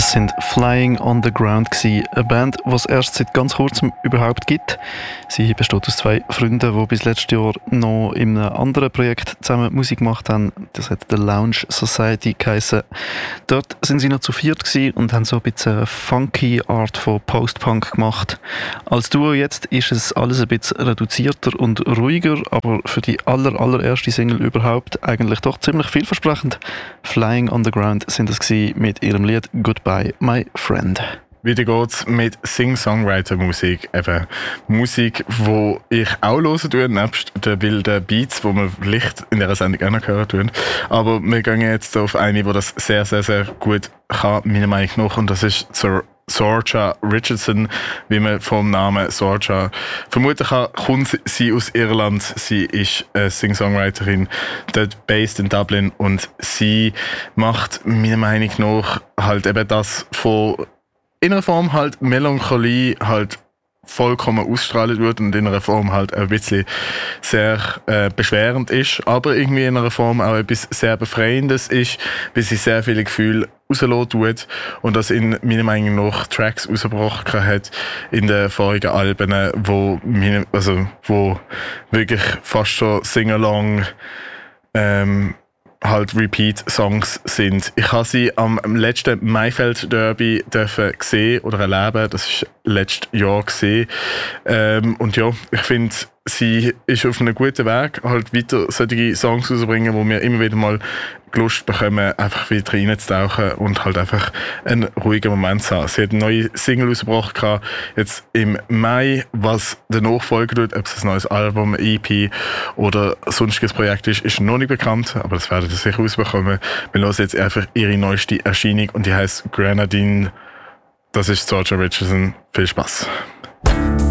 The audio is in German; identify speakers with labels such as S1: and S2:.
S1: Das sind Flying on the Ground gewesen, eine Band, die es erst seit ganz kurzem überhaupt gibt. Sie besteht aus zwei Freunden, die bis letztes Jahr noch in einem anderen Projekt zusammen Musik gemacht haben. Das hat The Lounge Society geheissen. Dort sind sie noch zu viert gewesen und haben so ein bisschen eine funky Art von Post-Punk gemacht. Als Duo jetzt ist es alles ein bisschen reduzierter und ruhiger, aber für die allererste Single überhaupt eigentlich doch ziemlich vielversprechend. Flying on the Ground sind es gewesen mit ihrem Lied Goodbye, My Friend.
S2: Wieder geht's mit Sing-Songwriter-Musik. Eben Musik, die ich auch hören tue, nebst den wilden Beats, die wir vielleicht in dieser Sendung auch noch hören tun. Aber wir gehen jetzt auf eine, die das sehr, sehr, sehr gut kann, meiner Meinung nach. Und das ist Sorcha Richardson, wie man vom Namen Sorcha vermuten kann, kommt sie aus Irland. Sie ist eine Sing-Songwriterin, dort based in Dublin, und sie macht meiner Meinung nach halt eben das von in einer Form halt Melancholie halt vollkommen ausstrahlt wird und in einer Form halt ein bisschen sehr beschwerend ist, aber irgendwie in einer Form auch etwas sehr Befreiendes ist, weil sie sehr viele Gefühle rauslassen tut und das in meiner Meinung nach Tracks rausgebracht hat in den vorigen Alben, wo wirklich fast schon Sing-Along halt Repeat-Songs sind. Ich habe sie am letzten Maifeld-Derby sehen oder erleben. Das war letztes Jahr gesehen. Und ja, ich finde, sie ist auf einem guten Weg, halt weiter solche Songs rauszubringen, wo wir immer wieder mal Lust bekommen, einfach wieder reinzutauchen und halt einfach einen ruhigen Moment zu haben. Sie hat eine neue Single rausgebracht, jetzt im Mai, was danach folgen wird, ob es ein neues Album, EP oder ein sonstiges Projekt ist noch nicht bekannt, aber das werdet ihr sicher rausbekommen. Wir hören jetzt einfach ihre neueste Erscheinung und die heisst Grenadine. Das ist Sorcha Richardson. Viel Spaß.